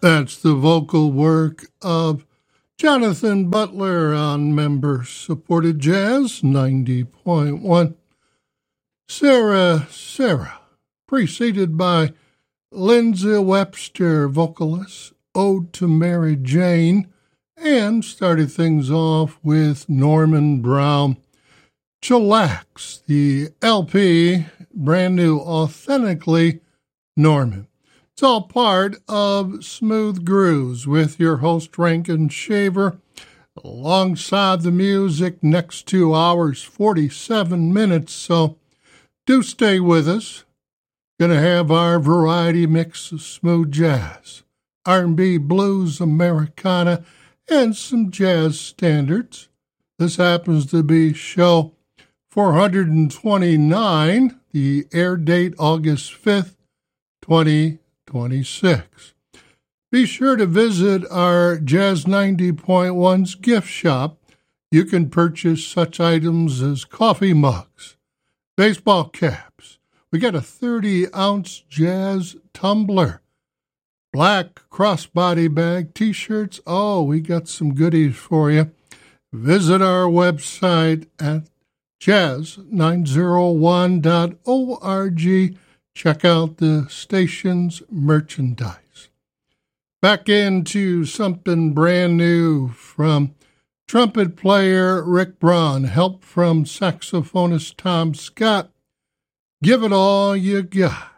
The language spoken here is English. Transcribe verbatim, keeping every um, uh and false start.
That's the vocal work of Jonathan Butler on member-supported jazz ninety point one. Sarah Sarah, preceded by Lindsay Webster, vocalist, Ode to Mary Jane, and started things off with Norman Brown. Chillax, the L P, brand new, authentically Norman. It's all part of Smooth Grooves with your host Rankin Shaver. Alongside the music, next two hours, forty-seven minutes, so do stay with us. Gonna have our variety mix of smooth jazz, R and B, blues, Americana, and some jazz standards. This happens to be show four hundred twenty-nine, the air date August fifth, twenty twenty-six. Be sure to visit our Jazz ninety point one's gift shop. You can purchase such items as coffee mugs, baseball caps. We got a thirty-ounce jazz tumbler, black crossbody bag, T-shirts. Oh, we got some goodies for you. Visit our website at jazz nine oh one dot org. Check out the station's merchandise. Back into something brand new from trumpet player Rick Braun, help from saxophonist Tom Scott. Give it all you got.